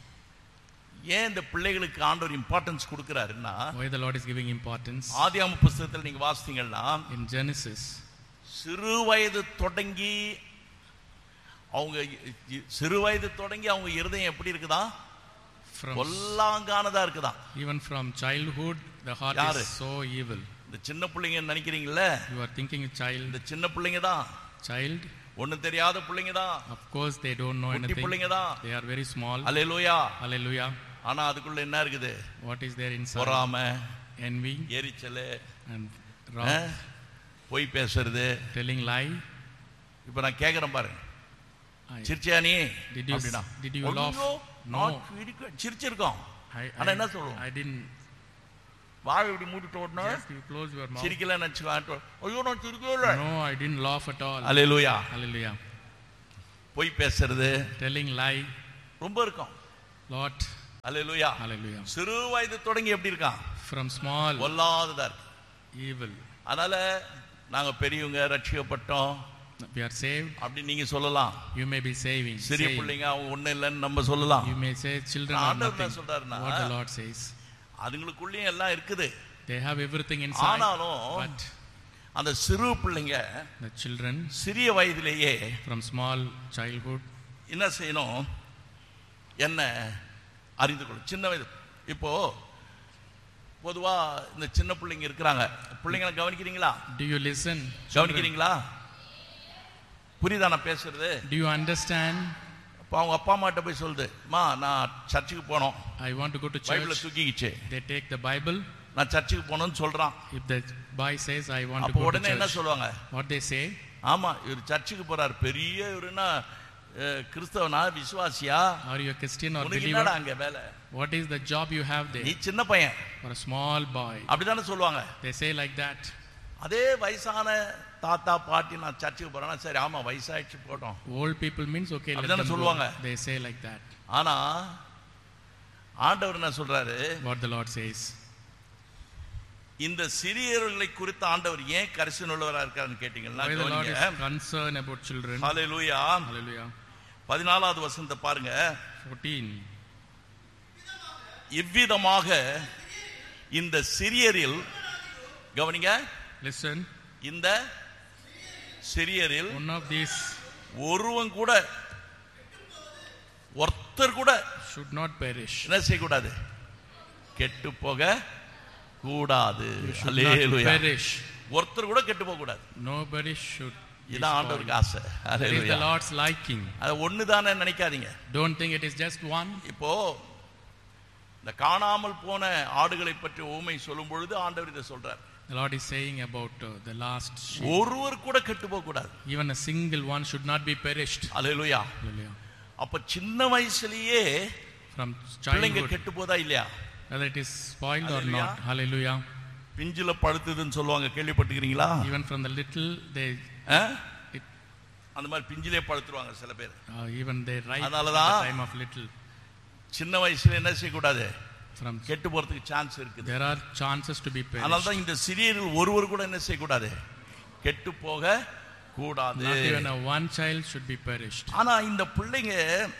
[SPEAKER 2] ஏன் இந்த பிள்ளைகளுக்கு ஆண்டவர் importance கொடுக்கிறாருன்னா,
[SPEAKER 1] Why the Lord is giving importance?
[SPEAKER 2] ஆதியாகம புத்தகத்தில் நீங்க வாசித்தீங்கன்னா,
[SPEAKER 1] In Genesis,
[SPEAKER 2] சிறு வயது தொடங்கி அவங்க இருதயம் எப்படி இருக்குதா?
[SPEAKER 1] from
[SPEAKER 2] கொல்லாங்கானதா இருக்குதா?
[SPEAKER 1] even from childhood, the heart
[SPEAKER 2] யாரு?
[SPEAKER 1] is so evil.
[SPEAKER 2] இந்த சின்ன பிள்ளைங்க நினைக்கிறீங்களே,
[SPEAKER 1] You are thinking child,
[SPEAKER 2] இந்த சின்ன பிள்ளைங்க தான்,
[SPEAKER 1] child.
[SPEAKER 2] ஒண்ணும் தெரியாத பிள்ளைங்க தான்,
[SPEAKER 1] Of course, they don't know
[SPEAKER 2] குட்டி
[SPEAKER 1] anything.
[SPEAKER 2] பிள்ளைங்க தான்.
[SPEAKER 1] They are very small.
[SPEAKER 2] Hallelujah.
[SPEAKER 1] Hallelujah.
[SPEAKER 2] ஆனா அதுக்குள்ள என்ன இருக்குது?
[SPEAKER 1] What is there inside?
[SPEAKER 2] பொறாமை,
[SPEAKER 1] Envy
[SPEAKER 2] எரிச்சல்,
[SPEAKER 1] and wrath,
[SPEAKER 2] பொய் பேசுறது.
[SPEAKER 1] telling lie.
[SPEAKER 2] இப்ப நான் கேக்குறேன் பாருங்க,
[SPEAKER 1] I-
[SPEAKER 2] சிரிச்சியா நீ?
[SPEAKER 1] Did you
[SPEAKER 2] அப்படின்னா,
[SPEAKER 1] did you laugh?
[SPEAKER 2] ஐயோ,
[SPEAKER 1] No.
[SPEAKER 2] சிரிச்சிருக்கோம். ஆனா என்ன சொல்லுவோம்?
[SPEAKER 1] I didn't.
[SPEAKER 2] வாய் இப்படி மூடிட்டு ஓடனா
[SPEAKER 1] Just you close your mouth.
[SPEAKER 2] சிரிக்கல நினைச்சுக்கோ. ஐயோ நான் சிரிக்கவே இல்லை.
[SPEAKER 1] No, I didn't laugh at all.
[SPEAKER 2] Hallelujah.
[SPEAKER 1] Hallelujah.
[SPEAKER 2] பொய் பேசுறது
[SPEAKER 1] Telling lie,
[SPEAKER 2] ரொம்ப இருக்கும்.
[SPEAKER 1] Lord.
[SPEAKER 2] அல்லேலூயா.
[SPEAKER 1] Hallelujah.
[SPEAKER 2] சிறு வயது தொடங்கி எப்படி இருக்கான்?
[SPEAKER 1] From small,
[SPEAKER 2] கொல்லாததா இருக்கு.
[SPEAKER 1] evil.
[SPEAKER 2] அதனால நாங்க பெரியவங்க ரட்சிக்கப்பட்டோம்
[SPEAKER 1] We are saved.
[SPEAKER 2] அப்படி நீங்க சொல்லலாம்.
[SPEAKER 1] You may be saving.
[SPEAKER 2] சிறிய
[SPEAKER 1] Saying.
[SPEAKER 2] பிள்ளைங்க அவங்க ஒண்ணு இல்லைன்னு நம்ம சொல்லலாம்.
[SPEAKER 1] You may say children are
[SPEAKER 2] ஆண்டவர் என்ன
[SPEAKER 1] nothing.
[SPEAKER 2] சொல்றாருன்னா,
[SPEAKER 1] What the Lord says.
[SPEAKER 2] அதுங்களுக்குள்ளேயும் எல்லாம் இருக்குது.
[SPEAKER 1] They have everything inside.
[SPEAKER 2] ஆனாலும்
[SPEAKER 1] But
[SPEAKER 2] அந்த சிறு பிள்ளைங்க
[SPEAKER 1] the children
[SPEAKER 2] சிறிய வயதிலேயே
[SPEAKER 1] from small childhood,
[SPEAKER 2] என்ன செய்யணும்? என்ன அறிந்து கொள்ளும். சின்ன வயது இப்போ பொதுவா இந்த சின்ன பிள்ளைங்க இருக்கிறாங்க. பிள்ளைங்களை கவனிக்கிறீங்களா?
[SPEAKER 1] do you listen?
[SPEAKER 2] கவனிக்கிறீங்களா? புரியுதா நான் பேசுறது?
[SPEAKER 1] Do you understand?
[SPEAKER 2] இப்போ அவங்க அப்பா அம்மாட்ட போய் சொல்லுது, மா நான் சர்ச்சுக்கு போனோம்,
[SPEAKER 1] I want to go to
[SPEAKER 2] பைபிளை
[SPEAKER 1] church.
[SPEAKER 2] தூக்கிக்கிச்சு,
[SPEAKER 1] They take the Bible.
[SPEAKER 2] நான் சர்ச்சுக்கு போனோம்னு சொல்றான்.
[SPEAKER 1] If the boy says I want to
[SPEAKER 2] அப்போ
[SPEAKER 1] go to
[SPEAKER 2] உடனே என்ன
[SPEAKER 1] church,
[SPEAKER 2] சொல்லுவாங்க?
[SPEAKER 1] what they say?
[SPEAKER 2] ஆமா இவர் சர்ச்சுக்கு போறாரு, பெரிய இவருன்னா கிறிஸ்தவனா விசுவாசியா,
[SPEAKER 1] Are you a Christian or
[SPEAKER 2] உனக்கு என்னடா
[SPEAKER 1] believer?
[SPEAKER 2] அங்க வேலை?
[SPEAKER 1] What is the job you have
[SPEAKER 2] நீ
[SPEAKER 1] there?
[SPEAKER 2] சின்ன பையன்,
[SPEAKER 1] For a small boy,
[SPEAKER 2] அப்படிதானே சொல்லுவாங்க.
[SPEAKER 1] they say like that.
[SPEAKER 2] அதே வயசான தாத்தா பாட்டி நான் சர்ச்சுக்கு போறேன்னா சரி ஆமா வயசாயிடுச்சு போட்டோம்
[SPEAKER 1] Old people means okay. Let
[SPEAKER 2] அப்படிதானே
[SPEAKER 1] them go.
[SPEAKER 2] சொல்லுவாங்க.
[SPEAKER 1] They say like that.
[SPEAKER 2] ஆனா ஆண்டவர் என்ன சொல்றாரு?
[SPEAKER 1] What the Lord says.
[SPEAKER 2] இந்த சிறியவர்களை குறித்து ஆண்டவர் ஏன் கரிசனை உள்ளவரா இருக்காருன்னு கேட்டீங்கன்னா,
[SPEAKER 1] Why the Lord is
[SPEAKER 2] கவனிங்க.
[SPEAKER 1] concerned about children.
[SPEAKER 2] Hallelujah.
[SPEAKER 1] Hallelujah.
[SPEAKER 2] 14வது வசனத்தை பாருங்க.
[SPEAKER 1] 14.
[SPEAKER 2] இவ்விதமாக இந்த சிறியரில் கவனிங்க,
[SPEAKER 1] Listen.
[SPEAKER 2] இந்த சிறியரில்
[SPEAKER 1] One of these
[SPEAKER 2] ஒருவன் கூட ஒருத்தர் கூட
[SPEAKER 1] should not perish.
[SPEAKER 2] என்ன செய்யக்கூடாது? கெட்டு போக கூடாது.
[SPEAKER 1] You should not
[SPEAKER 2] hallelujah.
[SPEAKER 1] perish.
[SPEAKER 2] ஒருத்தர் கூட கெட்டு போக கூடாது.
[SPEAKER 1] Nobody should.
[SPEAKER 2] இதான் ஆண்டவருக்கு ஆசை.
[SPEAKER 1] That is the
[SPEAKER 2] hallelujah.
[SPEAKER 1] Lord's liking.
[SPEAKER 2] அது ஒண்ணுதானே நினைக்காதீங்க.
[SPEAKER 1] Don't think it is just one.
[SPEAKER 2] இப்போ இந்த காணாமல் போன ஆடுகளை பற்றி ஊமை சொல்லும் பொழுது ஆண்டவர் இதை சொல்றார்.
[SPEAKER 1] The Lord is saying about the last sheep.
[SPEAKER 2] ஒருவர் கூட கெட்டு போக கூடாது.
[SPEAKER 1] Even a single one should not be perished.
[SPEAKER 2] Hallelujah.
[SPEAKER 1] Hallelujah.
[SPEAKER 2] அப்ப சின்ன வயசுலயே
[SPEAKER 1] From
[SPEAKER 2] பிள்ளைங்க
[SPEAKER 1] childhood,
[SPEAKER 2] கெட்டு போதா இல்லையா?
[SPEAKER 1] whether it is spoiled or
[SPEAKER 2] Hallelujah.
[SPEAKER 1] not. Hallelujah.
[SPEAKER 2] பிஞ்சில பழுத்துதுன்னு சொல்லுவாங்க, கேள்விப்பட்டிருக்கிறீங்களா?
[SPEAKER 1] Even from the little, they it,
[SPEAKER 2] அந்த மாதிரி பிஞ்சிலே பழுத்துருவாங்க சில பேர்.
[SPEAKER 1] even they ripe at
[SPEAKER 2] அதனாலதான்
[SPEAKER 1] the time of little.
[SPEAKER 2] சின்ன வயசுல என்ன செய்யக்கூடாது?
[SPEAKER 1] From
[SPEAKER 2] கெட்டு போறதுக்கு சான்ஸ் இருக்குது.
[SPEAKER 1] there are chances to be perished.
[SPEAKER 2] அதனாலதான் இந்த சிறியர்கள் ஒருவர் கூட என்ன செய்யக்கூடாது? கெட்டு போக கூடாது.
[SPEAKER 1] Not even a one child should be perished.
[SPEAKER 2] ஆனா இந்த பிள்ளைங்க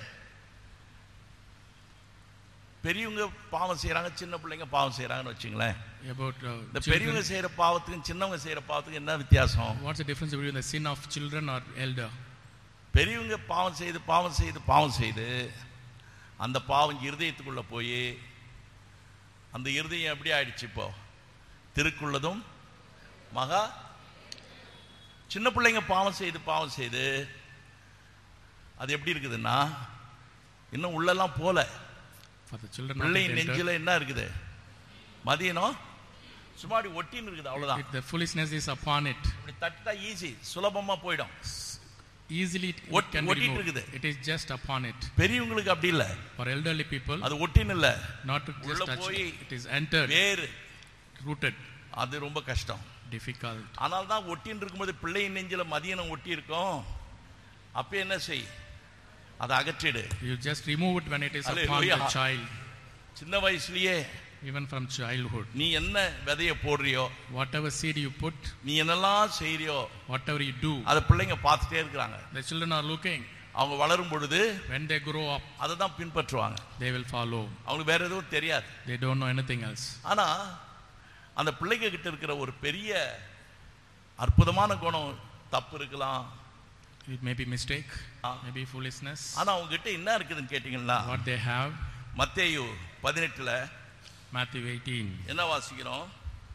[SPEAKER 2] பெரியவங்க பாவம் செய்யறாங்க, சின்ன பிள்ளைங்க பாவம் செய்யறாங்கன்னு வச்சுங்களேன்.
[SPEAKER 1] About
[SPEAKER 2] இந்த
[SPEAKER 1] children,
[SPEAKER 2] பெரியவங்க செய்யற பாவத்துக்கும் சின்னவங்க செய்யற பாவத்துக்கும் என்ன வித்தியாசம்?
[SPEAKER 1] what's the difference between the sin of children or elder?
[SPEAKER 2] பெரியவங்க பாவம் செய்து பாவம் செய்து பாவம் செய்து அந்த பாவம் இருதயத்துக்குள்ள போய் அந்த இருதயம் எப்படி ஆயிடுச்சு? இப்போ திருக்குள்ளதும் மகா. சின்ன பிள்ளைங்க பாவம் செய்து அது எப்படி இருக்குதுன்னா இன்னும் உள்ளெல்லாம் போல.
[SPEAKER 1] For the children not
[SPEAKER 2] பிள்ளை
[SPEAKER 1] yet entered,
[SPEAKER 2] நெஞ்சில என்ன இருக்குது? மதியனம் சும்மாடி ஒட்டின்னு இருக்குது, அவ்வளவுதான்.
[SPEAKER 1] the foolishness is upon it.
[SPEAKER 2] இப்படி தட்டா ஈஸி, சுலபமா போயிடும்.
[SPEAKER 1] Easily it can be
[SPEAKER 2] ஒட்டிட்டு
[SPEAKER 1] removed.
[SPEAKER 2] இருக்குது.
[SPEAKER 1] It is just upon it.
[SPEAKER 2] பெரியவங்களுக்கு அப்படி இல்ல.
[SPEAKER 1] For elderly people,
[SPEAKER 2] அது ஒட்டின்னு இல்ல,
[SPEAKER 1] not to just
[SPEAKER 2] உள்ள
[SPEAKER 1] touch
[SPEAKER 2] போய்
[SPEAKER 1] it. It is entered,
[SPEAKER 2] வேறு.
[SPEAKER 1] rooted.
[SPEAKER 2] அது ரொம்ப கஷ்டம்.
[SPEAKER 1] difficult.
[SPEAKER 2] ஆனால் தான் ஒட்டின்னு இருக்கும்போது பிள்ளையின் நெஞ்சில மதியனம் ஒட்டி இருக்கும். அப்ப என்ன செய்? அதை அகற்றிடு.
[SPEAKER 1] You just remove it when it is upon the child.
[SPEAKER 2] சின்ன வயசுலயே,
[SPEAKER 1] even from childhood,
[SPEAKER 2] நீ என்ன விதைய போடுறியோ,
[SPEAKER 1] whatever seed you put,
[SPEAKER 2] நீ என்னெல்லாம் செய்றியோ,
[SPEAKER 1] whatever you do,
[SPEAKER 2] அத பிள்ளைங்க பார்த்துட்டே இருக்காங்க.
[SPEAKER 1] the children are looking.
[SPEAKER 2] அவங்க வளரும் பொழுது
[SPEAKER 1] when they grow up,
[SPEAKER 2] அதை தான் பின்பற்றுவாங்க.
[SPEAKER 1] they will follow.
[SPEAKER 2] அவங்களுக்கு வேற எதுவும் தெரியாது.
[SPEAKER 1] They don't know anything else.
[SPEAKER 2] ஆனா அந்த பிள்ளைங்க கிட்ட இருக்கிற ஒரு பெரிய அற்புதமான குணம், தப்பு இருக்கலாம்,
[SPEAKER 1] it may be mistake, maybe foolishness.
[SPEAKER 2] ஆனா அவங்க கிட்ட என்ன இருக்குதுன்னு கேட்டீங்கன்னா,
[SPEAKER 1] what they have,
[SPEAKER 2] மத்தேயு 18ல
[SPEAKER 1] Matthew 18
[SPEAKER 2] என்ன வாசிக்கிறோம்?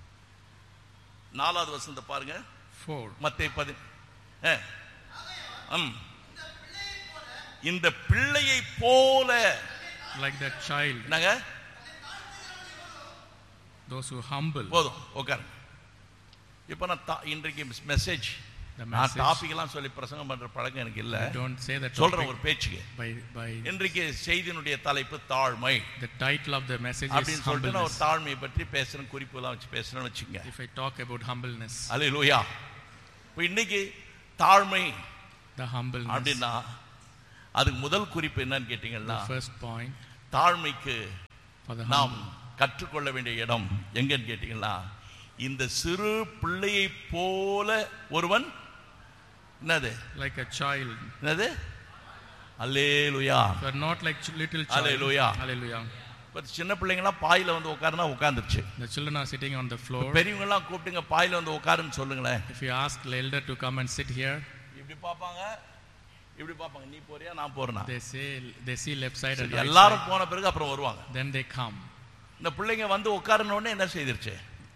[SPEAKER 2] 4வது வசனத்தை பாருங்க.
[SPEAKER 1] 4.
[SPEAKER 2] மத்தேயு 10 இந்த பிள்ளையை போல,
[SPEAKER 1] like that child,
[SPEAKER 2] என்னங்க,
[SPEAKER 1] those who humble.
[SPEAKER 2] போதும் உட்காருங்க. இப்போ நான் இன்றைக்கு மெசேஜ், நான் டாபிக் எல்லாம் சொல்லி பிரசங்கம் பண்ற பழக்கம் எனக்கு இல்ல.
[SPEAKER 1] Don't say that.
[SPEAKER 2] சொல்றேன் ஒரு பேச்சுக்கு.
[SPEAKER 1] by
[SPEAKER 2] இன்றைக்கு செய்தியினுடைய தலைப்பு தாழ்மை.
[SPEAKER 1] the title of the message is
[SPEAKER 2] அப்படின்னு சொல்லிட்டு நான் ஒரு
[SPEAKER 1] humbleness.
[SPEAKER 2] தாழ்மையை பற்றி பேசுறேன், குறிப்புலாம் வச்சு பேசுறேன்னு வச்சுங்க.
[SPEAKER 1] If I talk about humbleness,
[SPEAKER 2] அல்லேலூயா. இப்போ இன்னைக்கு தாழ்மை
[SPEAKER 1] the humbleness,
[SPEAKER 2] அப்படின்னா அதுக்கு முதல் குறிப்பு என்னன்னு கேட்டீங்கன்னா,
[SPEAKER 1] the first point
[SPEAKER 2] தாழ்மைக்கு
[SPEAKER 1] for the
[SPEAKER 2] நாம்
[SPEAKER 1] humble,
[SPEAKER 2] கற்றுக்கொள்ள வேண்டிய இடம் எங்கன்னு கேட்டீங்கன்னா, இந்த சிறு பிள்ளையை போல ஒருவன் என்னது,
[SPEAKER 1] like a child,
[SPEAKER 2] என்னது, அல்லேலூயா.
[SPEAKER 1] you are not like little child.
[SPEAKER 2] Hallelujah.
[SPEAKER 1] Hallelujah.
[SPEAKER 2] But சின்ன பிள்ளைங்கலாம் பாயில வந்து உட்காருனா உட்கார்ந்துருச்சு.
[SPEAKER 1] The children are sitting on the floor.
[SPEAKER 2] பெரியவங்க எல்லாம் கூப்பிட்டுங்க பாயில வந்து உட்காருன்னு சொல்லுங்களேன்.
[SPEAKER 1] If you ask the elder to come and sit here,
[SPEAKER 2] இப்படி பாப்பாங்க, இப்படி பாப்பாங்க, நீ போறியா நான் போறேனா,
[SPEAKER 1] they see left side and right
[SPEAKER 2] எல்லாரும்
[SPEAKER 1] side.
[SPEAKER 2] போன பிறகு அப்புறம் வருவாங்க.
[SPEAKER 1] Then they come.
[SPEAKER 2] இந்த பிள்ளைங்க வந்து உட்காருன உடனே என்ன செய்திருச்சு,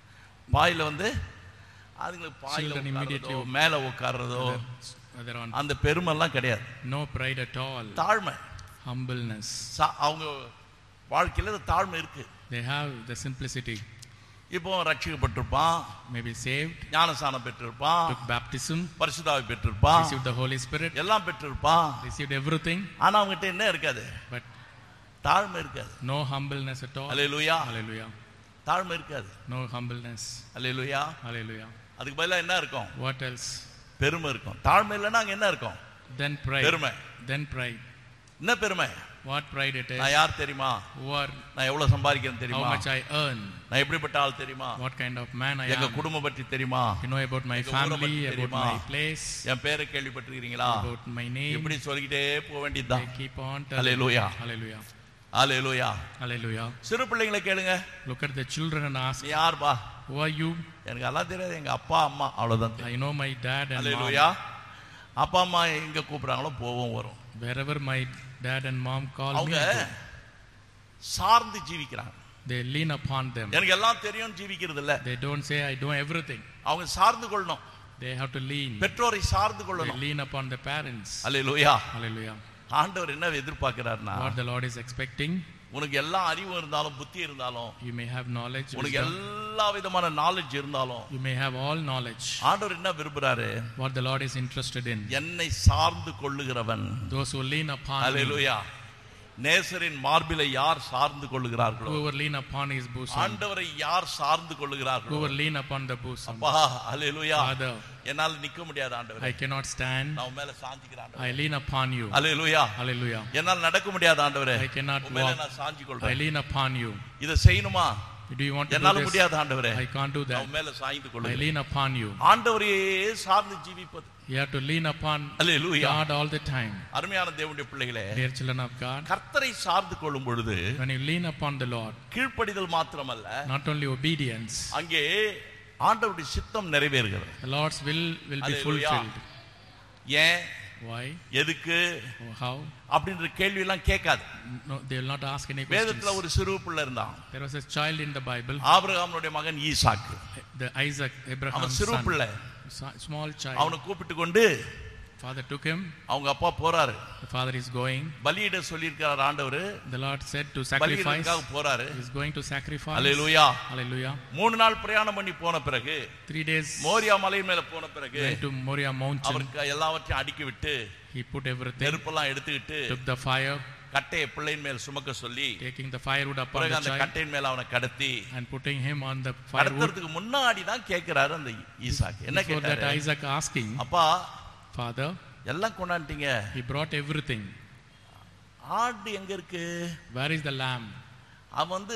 [SPEAKER 2] பாயில வந்து அதுங்களுக்கு பாயில
[SPEAKER 1] Children immediately
[SPEAKER 2] உட்கார்றதோ மேல உட்கார்றதோ
[SPEAKER 1] Whether on
[SPEAKER 2] அந்த பெருமைலாம் கிடையாது.
[SPEAKER 1] no pride at all.
[SPEAKER 2] தாழ்மை,
[SPEAKER 1] Humbleness.
[SPEAKER 2] அவங்க வாழ்க்கையில தாழ்மை இருக்கு.
[SPEAKER 1] They have the simplicity.
[SPEAKER 2] இப்போ ரட்சிக்கப்பட்டிருப்பான்,
[SPEAKER 1] Maybe saved,
[SPEAKER 2] ஞானஸ்நானம் பெற்றிருப்பான்,
[SPEAKER 1] took baptism,
[SPEAKER 2] பரிசுத்தாவி பெற்றிருப்பான்,
[SPEAKER 1] received the Holy Spirit,
[SPEAKER 2] எல்லாம் பெற்றிருப்பான்.
[SPEAKER 1] received everything,
[SPEAKER 2] ஆனா அவங்ககிட்ட என்ன இருக்காது,
[SPEAKER 1] but
[SPEAKER 2] தாழ்மை இருக்காது.
[SPEAKER 1] no humbleness at all.
[SPEAKER 2] Hallelujah.
[SPEAKER 1] Hallelujah.
[SPEAKER 2] தாழ்மை இருக்காது.
[SPEAKER 1] No humbleness.
[SPEAKER 2] அல்லேலூயா.
[SPEAKER 1] Hallelujah.
[SPEAKER 2] அதுக்கு பதிலா என்ன இருக்கும்,
[SPEAKER 1] What else?
[SPEAKER 2] பெருமை இருக்கும். தாழ்மை இல்லைன்னா அங்க என்ன இருக்கும்,
[SPEAKER 1] Then pride.
[SPEAKER 2] பெருமை.
[SPEAKER 1] Then pride.
[SPEAKER 2] என்ன பெருமை,
[SPEAKER 1] What pride it is?
[SPEAKER 2] நான் யார் தெரியுமா,
[SPEAKER 1] Who are,
[SPEAKER 2] நான் எவ்வளவு சம்பாதிக்கிறேன்
[SPEAKER 1] how
[SPEAKER 2] தெரியுமா,
[SPEAKER 1] much I earn,
[SPEAKER 2] நான் எப்படிப்பட்ட ஆள் தெரியுமா,
[SPEAKER 1] what kind of man I
[SPEAKER 2] எங்க
[SPEAKER 1] am.
[SPEAKER 2] குடும்பம் பற்றி தெரியுமா,
[SPEAKER 1] You know about my
[SPEAKER 2] எங்க ஊரை
[SPEAKER 1] family,
[SPEAKER 2] பற்றி
[SPEAKER 1] about
[SPEAKER 2] தெரியுமா,
[SPEAKER 1] my place,
[SPEAKER 2] என் பேரை கேள்விப்பட்டிருக்கிறீங்களா,
[SPEAKER 1] about my name.
[SPEAKER 2] இப்படி சொல்லிக்கிட்டே போக வேண்டியதுதான்.
[SPEAKER 1] They keep on telling.
[SPEAKER 2] Hallelujah.
[SPEAKER 1] Hallelujah.
[SPEAKER 2] Hallelujah.
[SPEAKER 1] Hallelujah.
[SPEAKER 2] சிறு பிள்ளைங்களை கேளுங்க,
[SPEAKER 1] Look at the children and ask,
[SPEAKER 2] நீ யார்பா,
[SPEAKER 1] who are you?
[SPEAKER 2] எனக்கு எல்லாம் தெரியாது, எங்க அப்பா அம்மா அவ்வளவுதான் தெரியும்.
[SPEAKER 1] I know my dad and
[SPEAKER 2] hallelujah.
[SPEAKER 1] mom.
[SPEAKER 2] அப்பா அம்மா எங்க கூப்பிடுறாங்களோ போவோம் வரும்.
[SPEAKER 1] Wherever my dad and mom call me,
[SPEAKER 2] அவங்க
[SPEAKER 1] I go.
[SPEAKER 2] சார்ந்து ஜீவிக்கிறாங்க.
[SPEAKER 1] They lean upon them.
[SPEAKER 2] எனக்கு எல்லாம் தெரியும் ஜீவிக்கிறது இல்ல.
[SPEAKER 1] They don't say I know everything.
[SPEAKER 2] அவங்க சார்ந்து கொள்ளணும்.
[SPEAKER 1] They have to lean.
[SPEAKER 2] பெற்றோரை சார்ந்து
[SPEAKER 1] They
[SPEAKER 2] கொள்ளணும்.
[SPEAKER 1] lean upon the parents.
[SPEAKER 2] Hallelujah.
[SPEAKER 1] Hallelujah.
[SPEAKER 2] ஆண்டவர் என்ன எதிர்பார்க்கிறார்னா,
[SPEAKER 1] What the Lord is expecting,
[SPEAKER 2] உனக்கு எல்லா அறிவும் இருந்தாலும் புத்தி இருந்தாலும்,
[SPEAKER 1] you may have knowledge,
[SPEAKER 2] உனக்கு
[SPEAKER 1] wisdom.
[SPEAKER 2] எல்லா விதமான நாலேஜ் இருந்தாலும்,
[SPEAKER 1] You may have all knowledge.
[SPEAKER 2] ஆண்டவர் என்ன விரும்புறாரு,
[SPEAKER 1] What the Lord is interested in,
[SPEAKER 2] என்னை சார்ந்து கொள்ளுகிறவன்.
[SPEAKER 1] those who lean upon me,
[SPEAKER 2] அல்லேலூயா. நேசரின் மார்பிலை யார் சார்ந்து கொள்ளுகிறார்களோ,
[SPEAKER 1] whoever lean upon his bosom,
[SPEAKER 2] ஆண்டவரை யார் சார்ந்து கொள்ளுகிறார்களோ,
[SPEAKER 1] whoever lean upon the bosom.
[SPEAKER 2] அப்பா அல்லேலூயா.
[SPEAKER 1] Father,
[SPEAKER 2] என்னால நிக்க முடியாது ஆண்டவரே,
[SPEAKER 1] I cannot stand.
[SPEAKER 2] நான் உன் மேல சாஞ்சிக்கிறேன்.
[SPEAKER 1] I lean upon you.
[SPEAKER 2] Hallelujah.
[SPEAKER 1] Hallelujah.
[SPEAKER 2] என்னால நடக்க முடியாது ஆண்டவரே,
[SPEAKER 1] I cannot
[SPEAKER 2] உன் மேல
[SPEAKER 1] walk.
[SPEAKER 2] நான் சாஞ்சி
[SPEAKER 1] I
[SPEAKER 2] கொள்றேன்.
[SPEAKER 1] lean upon you.
[SPEAKER 2] இத செய்யணுமா,
[SPEAKER 1] Do you want to
[SPEAKER 2] என்னால
[SPEAKER 1] do this?
[SPEAKER 2] முடியாது ஆண்டவரே,
[SPEAKER 1] I can't do
[SPEAKER 2] நான்
[SPEAKER 1] that.
[SPEAKER 2] உன் மேல சாய்ந்து
[SPEAKER 1] I
[SPEAKER 2] கொள்றேன்.
[SPEAKER 1] lean upon you.
[SPEAKER 2] ஆண்டவரையே சார்ந்து ஜீவிப்பது.
[SPEAKER 1] You have to lean upon
[SPEAKER 2] hallelujah.
[SPEAKER 1] God all the time.
[SPEAKER 2] அருமையான தேவனுடைய பிள்ளைகளே,
[SPEAKER 1] Dear children of God,
[SPEAKER 2] கர்த்தரை சார்ந்து கொள்ளும் பொழுது
[SPEAKER 1] when you lean upon the Lord,
[SPEAKER 2] கீழ்ப்படிதல் மாத்திரமல்ல,
[SPEAKER 1] not only obedience,
[SPEAKER 2] அங்கே ஆண்டவருடைய சித்தம் நிறைவேறுகிறது.
[SPEAKER 1] the Lord's will be
[SPEAKER 2] Hallelujah.
[SPEAKER 1] fulfilled.
[SPEAKER 2] ஏன்,
[SPEAKER 1] Why?
[SPEAKER 2] எதுக்கு
[SPEAKER 1] Or how?
[SPEAKER 2] அப்படின்ற கேள்வி எல்லாம் கேட்காது.
[SPEAKER 1] No, they will not ask any questions.
[SPEAKER 2] வேதத்துல ஒரு சிறு பிள்ளை இருந்தான்,
[SPEAKER 1] There was a child in the Bible,
[SPEAKER 2] ஆபிரகாமுடைய மகன் ஈசாக்கு.
[SPEAKER 1] the Isaac, Abraham's
[SPEAKER 2] அவன் சிறு
[SPEAKER 1] son,
[SPEAKER 2] பிள்ளை.
[SPEAKER 1] small child.
[SPEAKER 2] அவனை கூப்பிட்டு கொண்டு
[SPEAKER 1] Father took him.
[SPEAKER 2] அவங்க அப்பா போறாரு.
[SPEAKER 1] The father is going.
[SPEAKER 2] பலியிட சொல்லியிருக்கிறார் ஆண்டவர்.
[SPEAKER 1] The Lord said to sacrifice.
[SPEAKER 2] பலியிடறதுக்காக போறாரு.
[SPEAKER 1] He is going to sacrifice.
[SPEAKER 2] Hallelujah.
[SPEAKER 1] Hallelujah.
[SPEAKER 2] 3 நாள் பிரயாணம் பண்ணி போன பிறகு,
[SPEAKER 1] 3 days
[SPEAKER 2] மோரியா மலை மேல போன பிறகு,
[SPEAKER 1] went to Moriah mountain.
[SPEAKER 2] அவருக்கு எல்லாவற்றையும் அடுக்கி விட்டு,
[SPEAKER 1] He put everything,
[SPEAKER 2] நெருப்பெல்லாம் எடுத்துக்கிட்டு,
[SPEAKER 1] took the fire,
[SPEAKER 2] கட்டையை பிள்ளையின் மேல் சுமக்க சொல்லி
[SPEAKER 1] taking the firewood upon
[SPEAKER 2] பிறகு
[SPEAKER 1] the
[SPEAKER 2] அந்த
[SPEAKER 1] child
[SPEAKER 2] கட்டையின் மேல் அவனை கடத்தி
[SPEAKER 1] and putting him on the firewood.
[SPEAKER 2] கடத்துறதுக்கு முன்னாடி தான் கேட்கிறாரு அந்த ஈசாக்கு. என்ன
[SPEAKER 1] Before that
[SPEAKER 2] கேட்டாரு?
[SPEAKER 1] Isaac asking,
[SPEAKER 2] அப்பா
[SPEAKER 1] Father,
[SPEAKER 2] எல்லாம் கொண்டாண்டீங்க,
[SPEAKER 1] he brought everything.
[SPEAKER 2] ஆடு எங்க இருக்கு?
[SPEAKER 1] Where is the lamb?
[SPEAKER 2] அவன் வந்து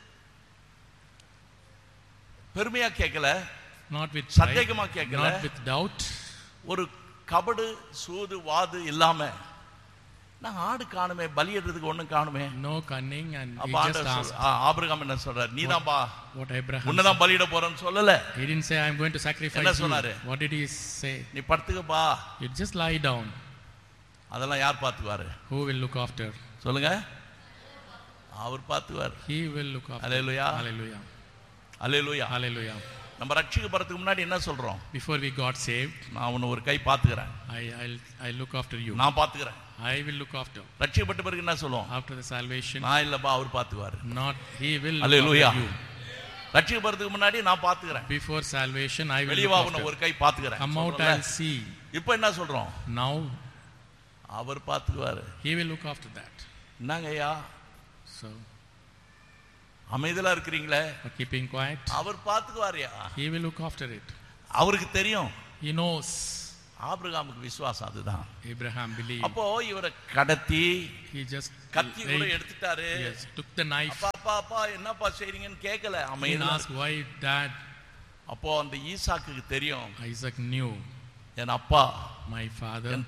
[SPEAKER 2] பெருமையா கேட்கல,
[SPEAKER 1] Not with pride,
[SPEAKER 2] சந்தேகமா கேட்கல,
[SPEAKER 1] not with doubt.
[SPEAKER 2] ஒரு கபடு சூது வாது இல்லாம நான் ஆடு காணுமே, பலியிடுறதுக்கு ஒண்ணும் காணுமே.
[SPEAKER 1] No cunning, and he
[SPEAKER 2] அப்ப
[SPEAKER 1] just asked.
[SPEAKER 2] ஆபிரகாம் என்ன சொல்றார்? நீதான்பா
[SPEAKER 1] What Abraham
[SPEAKER 2] உன்னதான் பலியிட போறேன்னு சொல்லல.
[SPEAKER 1] He didn't say, I'm going to sacrifice
[SPEAKER 2] என்ன
[SPEAKER 1] you.
[SPEAKER 2] சொன்னாரு?
[SPEAKER 1] What did he say?
[SPEAKER 2] நீ படுத்துக்கப்பா.
[SPEAKER 1] You just lie down.
[SPEAKER 2] அதெல்லாம் யார் பாத்துக்குவாரு?
[SPEAKER 1] Who will look after?
[SPEAKER 2] சொல்லுங்க. அவர் பாத்துக்குவார்.
[SPEAKER 1] He will look after.
[SPEAKER 2] Hallelujah.
[SPEAKER 1] Hallelujah.
[SPEAKER 2] Hallelujah.
[SPEAKER 1] Hallelujah.
[SPEAKER 2] நம்ம ரட்சிக்கப்படுறதுக்கு முன்னாடி என்ன சொல்றோம்?
[SPEAKER 1] Before we got saved,
[SPEAKER 2] நான் உன்னை ஒரு கை பாத்துக்கிறேன்,
[SPEAKER 1] I'll look after you.
[SPEAKER 2] நான் பாத்துக்கிறேன்.
[SPEAKER 1] I will look after.
[SPEAKER 2] ரட்சிக்கப்பட்ட பிறகு என்ன சொல்லுவோம்?
[SPEAKER 1] After the salvation,
[SPEAKER 2] நான் இல்லப்பா, அவர் பாத்துக்குவாரு.
[SPEAKER 1] not he will look
[SPEAKER 2] hallelujah.
[SPEAKER 1] after you.
[SPEAKER 2] ரட்சிக்கப்படுறதுக்கு முன்னாடி நான் பாத்துக்கிறேன்.
[SPEAKER 1] Before salvation, I will
[SPEAKER 2] வெளியே
[SPEAKER 1] look
[SPEAKER 2] வா, உன்னை
[SPEAKER 1] after.
[SPEAKER 2] ஒரு கை பாத்துக்கிறேன்.
[SPEAKER 1] Come out and see.
[SPEAKER 2] இப்போ என்ன சொல்றோம்?
[SPEAKER 1] Now
[SPEAKER 2] our பாத்துக்குவாரு.
[SPEAKER 1] he will look after that.
[SPEAKER 2] என்னங்க ஐயா
[SPEAKER 1] So,
[SPEAKER 2] அமைதியா இருக்கிறீங்களே?
[SPEAKER 1] keeping quiet,
[SPEAKER 2] our பாத்துக்குவாரியா?
[SPEAKER 1] he will look after it.
[SPEAKER 2] அவருக்கு தெரியும்.
[SPEAKER 1] He knows.
[SPEAKER 2] ஆபிரகாமுக்கு விசுவாசம் அதுதான்.
[SPEAKER 1] Abraham believed.
[SPEAKER 2] அப்போ இவரை கடத்தி
[SPEAKER 1] He just
[SPEAKER 2] கத்தி கூட எடுத்துட்டாரு.
[SPEAKER 1] yes, took the knife.
[SPEAKER 2] அப்பா அப்பா என்னப்பா செய்றீங்கன்னு கேட்கல.
[SPEAKER 1] He
[SPEAKER 2] அமைதியா.
[SPEAKER 1] asked, why dad?
[SPEAKER 2] அப்போ அந்த ஈசாக்குக்கு தெரியும்,
[SPEAKER 1] Isaac knew,
[SPEAKER 2] என் அப்பா
[SPEAKER 1] my father
[SPEAKER 2] என்